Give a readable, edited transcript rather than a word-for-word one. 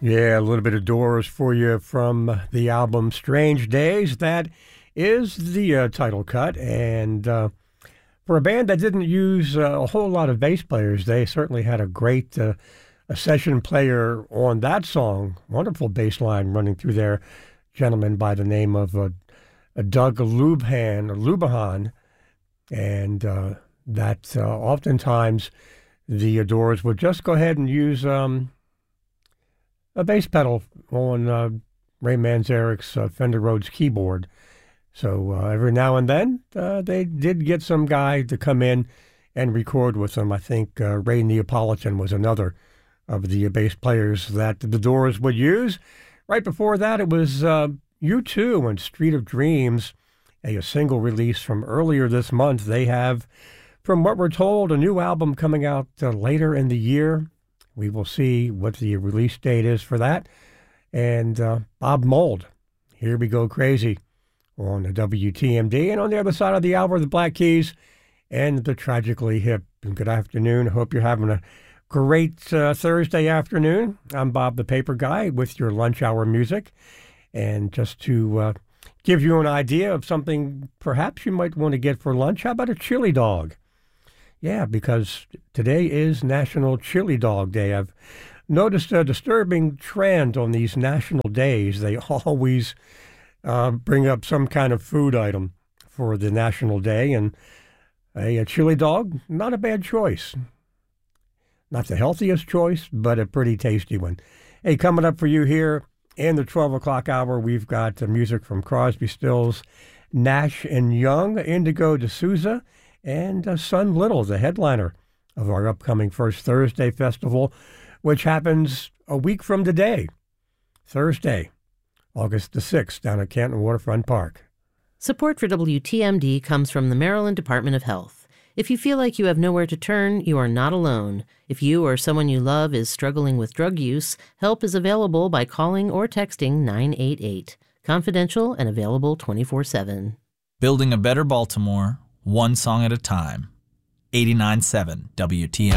Yeah, a little bit of Doors for you from the album Strange Days. That is the title cut. And for a band that didn't use a whole lot of bass players, they certainly had a great a session player on that song. Wonderful bass line running through there. Gentleman by the name of Doug Lubahan. And that oftentimes the Doors would just go ahead and use a bass pedal on Ray Manzarek's Fender Rhodes keyboard. So every now and then, they did get some guy to come in and record with them. I think Ray Neapolitan was another of the bass players that the Doors would use. Right before that, it was U2 and Street of Dreams, a single release from earlier this month. They have, from what we're told, a new album coming out later in the year. We will see what the release date is for that. And Bob Mould, Here We Go Crazy, on the WTMD. And on the other side of the hour, the Black Keys and the Tragically Hip. And good afternoon. Hope you're having a great Thursday afternoon. I'm Bob the Paper Guy with your lunch hour music. And just to give you an idea of something perhaps you might want to get for lunch, how about a chili dog? Yeah, because today is National Chili Dog Day. I've noticed a disturbing trend on these national days. They always bring up some kind of food item for the national day, and a chili dog, not a bad choice. Not the healthiest choice, but a pretty tasty one. Hey, coming up for you here in the 12 o'clock hour, we've got music from Crosby, Stills, Nash & Young, Indigo D'Souza, and Sun Little, the headliner of our upcoming First Thursday Festival, which happens a week from today, Thursday, August the 6th, down at Canton Waterfront Park. Support for WTMD comes from the Maryland Department of Health. If you feel like you have nowhere to turn, you are not alone. If you or someone you love is struggling with drug use, help is available by calling or texting 988. Confidential and available 24/7. Building a better Baltimore, one song at a time. 89.7 WTM.